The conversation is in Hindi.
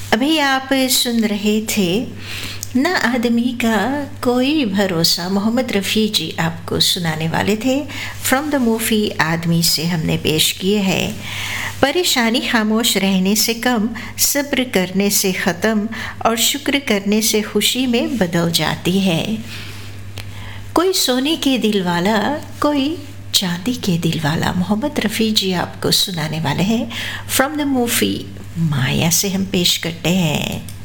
अभी आप सुन रहे थे ना आदमी का कोई भरोसा, मोहम्मद रफ़ी जी आपको सुनाने वाले थे। फ्रॉम द मूवी आदमी से हमने पेश किए हैं। परेशानी खामोश रहने से कम, सब्र करने से ख़त्म और शुक्र करने से खुशी में बदल जाती है। कोई सोने के दिल वाला, कोई चांदी के दिल वाला, मोहम्मद रफ़ी जी आपको सुनाने वाले हैं। फ्रॉम द मूवी माया से हम पेश करते हैं।